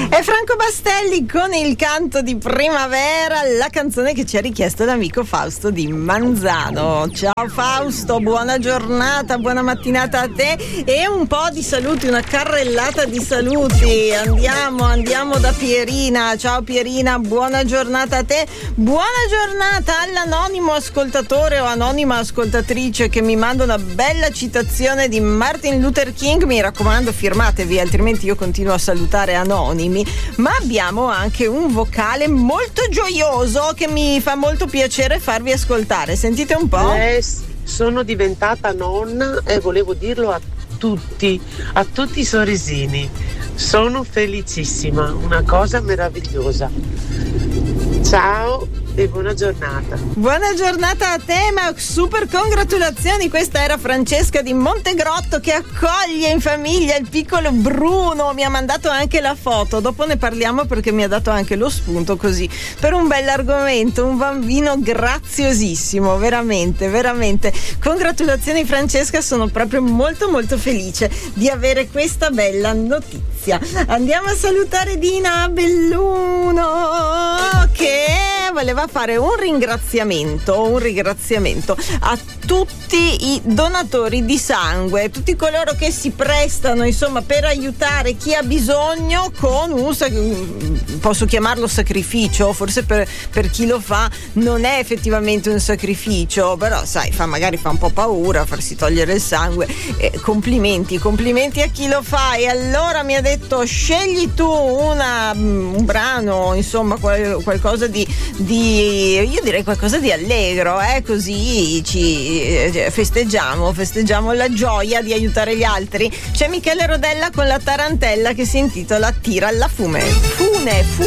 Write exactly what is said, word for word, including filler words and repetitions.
È Franco Bastelli con il canto di primavera, la canzone che ci ha richiesto l'amico Fausto di Manzano. Ciao Fausto, buona giornata, buona mattinata a te e un po' di saluti, una carrellata di saluti. Andiamo, andiamo da Pierina. Ciao Pierina, buona giornata a te. Buona giornata all'anonimo ascoltatore o anonima ascoltatrice che mi manda una bella citazione di Martin Luther King. Mi raccomando, firmatevi, altrimenti io continuo a salutare anonimi. Ma abbiamo anche un vocale molto gioioso che mi fa molto piacere farvi ascoltare. Sentite un po'. Eh, sono diventata nonna e volevo dirlo a tutti, a tutti i sorrisini. Sono felicissima, una cosa meravigliosa. Ciao e buona giornata. Buona giornata a te, ma super congratulazioni. Questa era Francesca di Montegrotto che accoglie in famiglia il piccolo Bruno. Mi ha mandato anche la foto, dopo ne parliamo perché mi ha dato anche lo spunto così per un bell'argomento. Un bambino graziosissimo, veramente, veramente. Congratulazioni Francesca, sono proprio molto molto felice di avere questa bella notizia. Andiamo a salutare Dina Belluno che voleva fare un ringraziamento, un ringraziamento a tutti i donatori di sangue, tutti coloro che si prestano, insomma, per aiutare chi ha bisogno con un, posso chiamarlo sacrificio, forse per, per chi lo fa non è effettivamente un sacrificio, però sai, fa, magari fa un po' paura farsi togliere il sangue. Eh, complimenti, complimenti a chi lo fa. E allora mi ha detto: scegli tu una, un brano, insomma, qual, qualcosa di, di io direi qualcosa di allegro, eh? Così ci festeggiamo, festeggiamo la gioia di aiutare gli altri. C'è Michele Rodella con la tarantella che si intitola Tira alla fume. Fune, fune.